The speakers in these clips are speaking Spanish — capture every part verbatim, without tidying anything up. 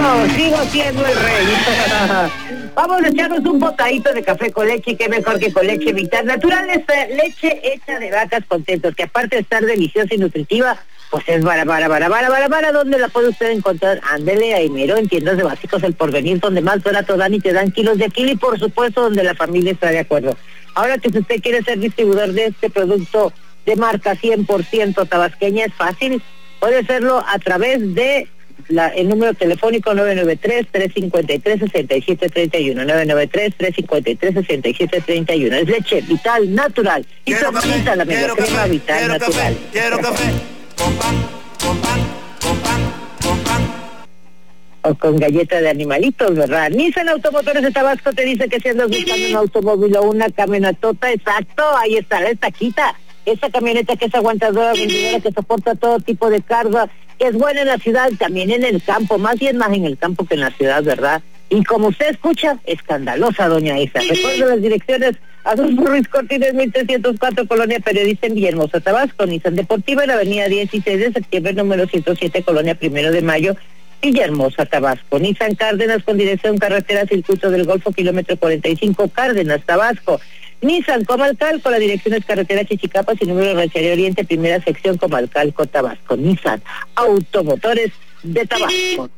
sigo siendo el rey. Vamos a echarnos un botadito de café con leche, y qué mejor que con leche Vital Natural, esta leche hecha de vacas contentos, que aparte de estar deliciosa y nutritiva, pues es bara, bara, bara, bara, bara, bara. ¿Dónde la puede usted encontrar? Ándele a Imero, en tiendas de básicos El Porvenir, donde más barato dan y te dan kilos de Aquila, y por supuesto donde la familia está de acuerdo. Ahora que si usted quiere ser distribuidor de este producto de marca cien por ciento tabasqueña, es fácil. Puede hacerlo a través de la, el número telefónico nueve nueve tres, tres cinco tres, seis siete tres uno, nueve nueve tres, tres cinco tres, seis siete tres uno. Es leche Vital Natural. Y quiero café, la mega crema Vital quiero Natural. Café, quiero café, con pan, con pan, con pan, con pan. O con galleta de animalitos, ¿verdad? Nissan Automotores de Tabasco te dice que si andas buscando un automóvil o una camionetota, exacto, ahí está la estaquita. Esa camioneta que es aguantadora, vendedora, que soporta todo tipo de carga, que es buena en la ciudad, también en el campo, más bien más en el campo que en la ciudad, ¿verdad? Y como usted escucha, escandalosa, doña Isa. Recuerda las direcciones: Adolfo Ruiz Cortines, mil trescientos cuatro, Colonia Periodista en Villahermosa, Tabasco; Nissan Deportiva en la avenida dieciséis de septiembre, número ciento siete, Colonia Primero de Mayo, Villahermosa, Tabasco; Nissan Cárdenas con dirección carretera Circuito del Golfo, kilómetro cuarenta y cinco, Cárdenas, Tabasco; Nissan Comalcal con la dirección es carretera Chichicapas y número Ranchería Oriente, primera sección, Comalcalco, Tabasco. Nissan Automotores de Tabasco.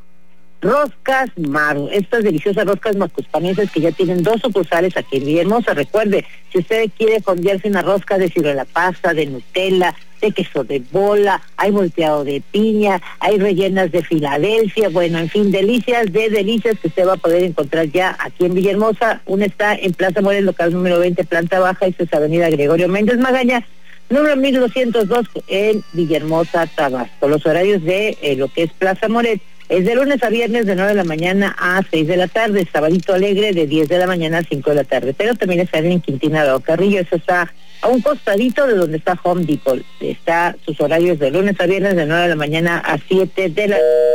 Roscas Maru, estas deliciosas roscas macuspaneses que ya tienen dos sucursales aquí en Villahermosa. Recuerde, si usted quiere fondearse una rosca de ciruela pasa, de Nutella, de queso de bola, hay volteado de piña, hay rellenas de Filadelfia, bueno, en fin, delicias de delicias que usted va a poder encontrar ya aquí en Villahermosa. Una está en Plaza Moret, local número veinte, planta baja, y es avenida Gregorio Méndez Magaña, número mil doscientos dos, en Villahermosa, Tabasco. Los horarios de eh, lo que es Plaza Moret es de lunes a viernes de nueve de la mañana a seis de la tarde, Sabadito Alegre de diez de la mañana a cinco de la tarde, pero también está en Quintina de Carrillo, eso está a un costadito de donde está Home Depot. Está sus horarios de lunes a viernes de nueve de la mañana a siete de la